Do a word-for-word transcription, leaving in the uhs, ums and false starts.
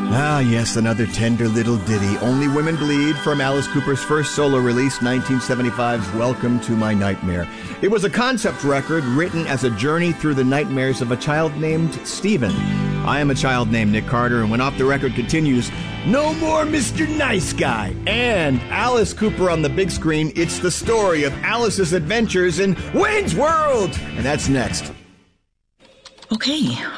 Ah, yes, another tender little ditty, Only Women Bleed, from Alice Cooper's first solo release, nineteen seventy-five's Welcome to My Nightmare. It was a concept record written as a journey through the nightmares of a child named Stephen. I am a child named Nick Carter, and when Off the Record continues, no more Mister Nice Guy. And Alice Cooper on the big screen, it's the story of Alice's adventures in Wayne's World. And that's next. Okay,